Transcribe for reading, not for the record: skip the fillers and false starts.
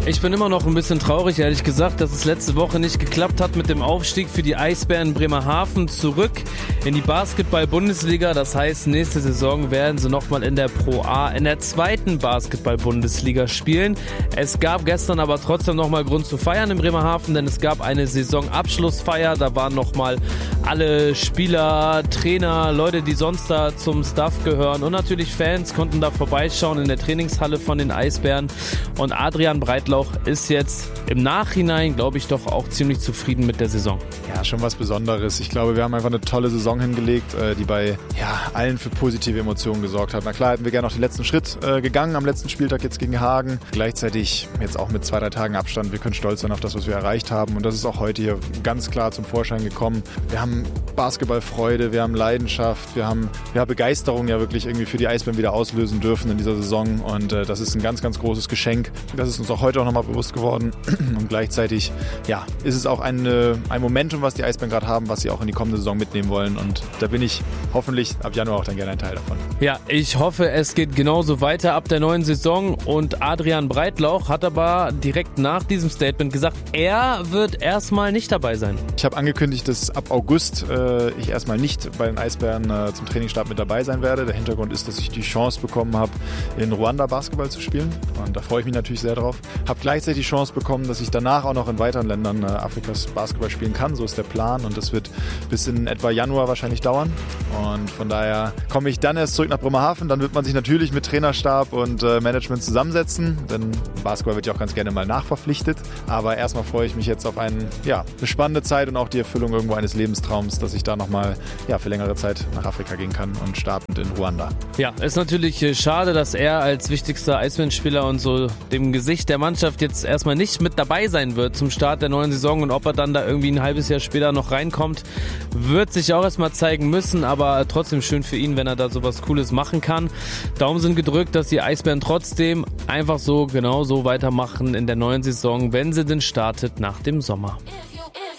Ich bin immer noch ein bisschen traurig, ehrlich gesagt, dass es letzte Woche nicht geklappt hat mit dem Aufstieg für die Eisbären Bremerhaven zurück in die Basketball-Bundesliga. Das heißt, nächste Saison werden sie nochmal in der Pro A, in der zweiten Basketball-Bundesliga spielen. Es gab gestern aber trotzdem nochmal Grund zu feiern in Bremerhaven, denn es gab eine Saisonabschlussfeier. Da waren nochmal alle Spieler, Trainer, Leute, die sonst da zum Staff gehören und natürlich Fans konnten da vorbeischauen in der Trainingshalle von den Eisbären. Und Adrian Breitlauch ist jetzt im Nachhinein, glaube ich, doch auch ziemlich zufrieden mit der Saison. Ja, schon was Besonderes. Ich glaube, wir haben einfach eine tolle Saison hingelegt, die bei allen für positive Emotionen gesorgt hat. Na klar, hätten wir gerne noch den letzten Schritt gegangen am letzten Spieltag jetzt gegen Hagen. Gleichzeitig jetzt auch mit 2-3 Tagen Abstand. Wir können stolz sein auf das, was wir erreicht haben. Und das ist auch heute hier ganz klar zum Vorschein gekommen. Wir haben Basketballfreude, wir haben Leidenschaft, wir haben Begeisterung ja wirklich irgendwie für die Eisbären wieder auslösen dürfen in dieser Saison. Und das ist ein ganz, ganz großes Geschenk. Das ist uns auch heute auch nochmal bewusst geworden. Und gleichzeitig ist es auch ein Momentum, was die Eisbären gerade haben, was sie auch in die kommende Saison mitnehmen wollen. Und da bin ich hoffentlich ab Januar auch dann gerne ein Teil davon. Ja, ich hoffe, es geht genauso weiter ab der neuen Saison. Und Adrian Breitlauch hat aber direkt nach diesem Statement gesagt, er wird erstmal nicht dabei sein. Ich habe angekündigt, dass ab August ich erstmal nicht bei den Eisbären zum Trainingsstart mit dabei sein werde. Der Hintergrund ist, dass ich die Chance bekommen habe, in Ruanda Basketball zu spielen. Und da freue ich mich natürlich sehr drauf. Habe gleichzeitig die Chance bekommen, dass ich danach auch noch in weiteren Ländern Afrikas Basketball spielen kann. So ist der Plan und das wird bis in etwa Januar wahrscheinlich dauern. Und von daher komme ich dann erst zurück nach Bremerhaven. Dann wird man sich natürlich mit Trainerstab und Management zusammensetzen, denn Basketball wird ja auch ganz gerne mal nachverpflichtet. Aber erstmal freue ich mich jetzt auf eine spannende Zeit und auch die Erfüllung irgendwo eines Lebenstraums, dass ich da nochmal für längere Zeit nach Afrika gehen kann und startend in Ruanda. Ja, ist natürlich schade, dass er als wichtigster Eisbären-Spieler und so dem Gesicht der Mannschaft jetzt erstmal nicht mit dabei sein wird zum Start der neuen Saison und ob er dann da irgendwie ein halbes Jahr später noch reinkommt, wird sich auch erstmal zeigen müssen, aber trotzdem schön für ihn, wenn er da sowas Cooles machen kann. Daumen sind gedrückt, dass die Eisbären trotzdem einfach so genauso weitermachen in der neuen Saison, wenn sie denn startet nach dem Sommer.